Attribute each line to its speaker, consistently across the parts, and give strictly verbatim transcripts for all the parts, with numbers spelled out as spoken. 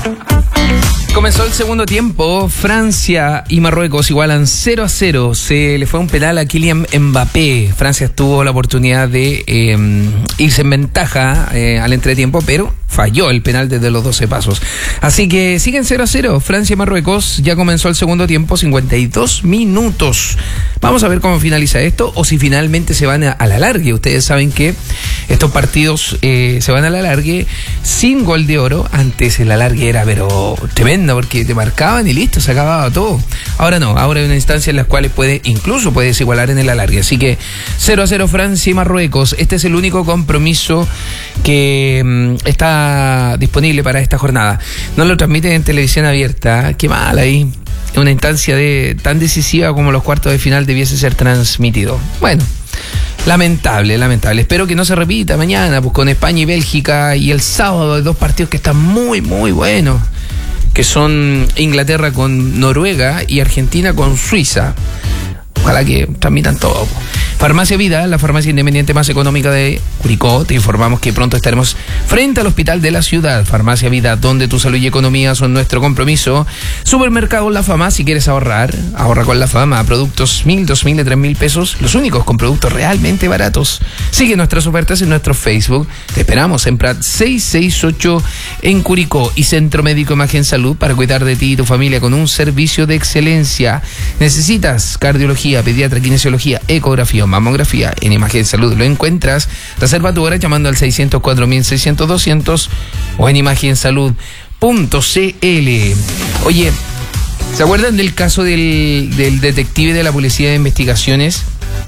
Speaker 1: Comenzó el segundo tiempo, Francia y Marruecos igualan cero a cero, se le fue un penal a Kylian Mbappé. Francia tuvo la oportunidad de eh, irse en ventaja eh, al entretiempo, pero falló el penal desde los doce pasos. Así que siguen cero a cero, Francia y Marruecos. Ya comenzó el segundo tiempo, cincuenta y dos minutos. Vamos a ver cómo finaliza esto o si finalmente se van a, a la largue. Ustedes saben que estos partidos eh, se van a la largue sin gol de oro. Antes el alargue era pero tremenda porque te marcaban y listo, se acababa todo. Ahora no, ahora hay una instancia en la cual puede, incluso puedes igualar en el alargue. Así que cero a cero Francia y Marruecos. Este es el único compromiso que mmm, está disponible para esta jornada. No lo transmiten en televisión abierta. Qué mal ahí. Una instancia de tan decisiva como los cuartos de final debiese ser transmitido. Bueno, lamentable, lamentable. Espero que no se repita mañana, pues con España y Bélgica, y el sábado hay dos partidos que están muy, muy buenos, que son Inglaterra con Noruega y Argentina con Suiza. Ojalá que transmitan todo. Farmacia Vida, la farmacia independiente más económica de Curicó. Te informamos que pronto estaremos frente al hospital de la ciudad. Farmacia Vida, donde tu salud y economía son nuestro compromiso. Supermercado La Fama, si quieres ahorrar, ahorra con La Fama. Productos mil, dos mil y tres mil pesos, los únicos con productos realmente baratos. Sigue nuestras ofertas en nuestro Facebook. Te esperamos en Prat seiscientos sesenta y ocho en Curicó. Y Centro Médico Imagen Salud, para cuidar de ti y tu familia con un servicio de excelencia. ¿Necesitas cardiología, pediatra, kinesiología, ecografía, mamografía? En Imagen Salud lo encuentras. Reserva tu hora llamando al seiscientos cuatro mil seiscientos doscientos o en imagen salud punto c l. Oye, ¿se acuerdan del caso del, del detective de la Policía de Investigaciones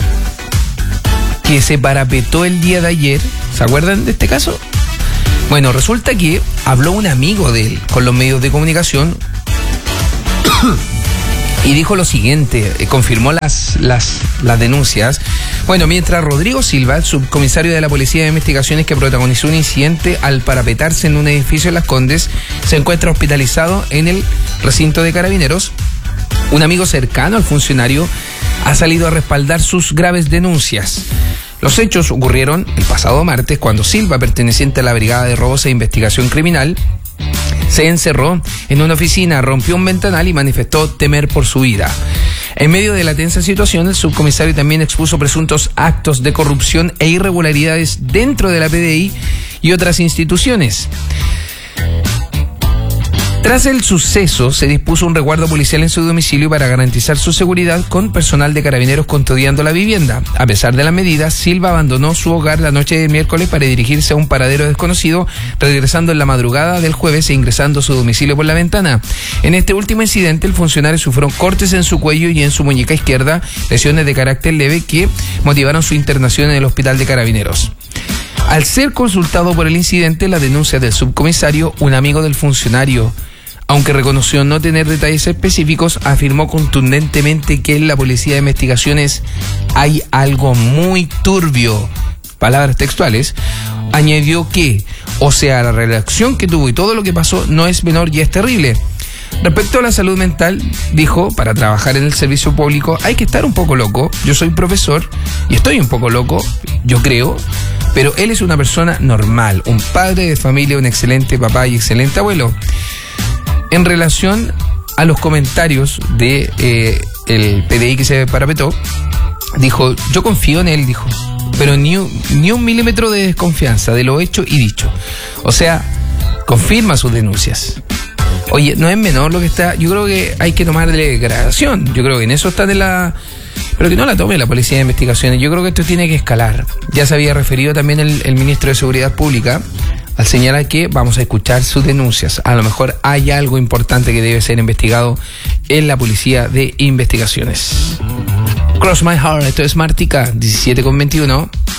Speaker 1: que se parapetó el día de ayer? ¿Se acuerdan de este caso? Bueno, resulta que habló un amigo de él con los medios de comunicación y dijo lo siguiente, eh, confirmó las, las, las denuncias. Bueno, mientras Rodrigo Silva, el subcomisario de la Policía de Investigaciones que protagonizó un incidente al parapetarse en un edificio en Las Condes, se encuentra hospitalizado en el recinto de Carabineros, un amigo cercano al funcionario ha salido a respaldar sus graves denuncias. Los hechos ocurrieron el pasado martes cuando Silva, perteneciente a la Brigada de Robos e Investigación Criminal, se encerró en una oficina, rompió un ventanal y manifestó temer por su vida. En medio de la tensa situación, el subcomisario también expuso presuntos actos de corrupción e irregularidades dentro de la P D I y otras instituciones. Tras el suceso, se dispuso un resguardo policial en su domicilio para garantizar su seguridad con personal de Carabineros custodiando la vivienda. A pesar de las medidas, Silva abandonó su hogar la noche del miércoles para dirigirse a un paradero desconocido, regresando en la madrugada del jueves e ingresando a su domicilio por la ventana. En este último incidente, el funcionario sufrió cortes en su cuello y en su muñeca izquierda, lesiones de carácter leve que motivaron su internación en el hospital de Carabineros. Al ser consultado por el incidente, la denuncia del subcomisario, un amigo del funcionario, aunque reconoció no tener detalles específicos, afirmó contundentemente que en la Policía de Investigaciones hay algo muy turbio. Palabras textuales. Añadió que, o sea, la relación que tuvo y todo lo que pasó no es menor y es terrible. Respecto a la salud mental, dijo, para trabajar en el servicio público hay que estar un poco loco. Yo soy profesor y estoy un poco loco, yo creo, pero él es una persona normal, un padre de familia, un excelente papá y excelente abuelo. En relación a los comentarios de eh, el P D I que se parapetó, dijo, yo confío en él, dijo, pero ni un, ni un milímetro de desconfianza de lo hecho y dicho. O sea, confirma sus denuncias. Oye, no es menor lo que está, yo creo que hay que tomarle gradación, yo creo que en eso está de la... Pero que no la tome la Policía de Investigaciones, yo creo que esto tiene que escalar. Ya se había referido también el, el ministro de Seguridad Pública al señalar que vamos a escuchar sus denuncias. A lo mejor hay algo importante que debe ser investigado en la Policía de Investigaciones. Cross My Heart, esto es Martica, diecisiete con veintiuno.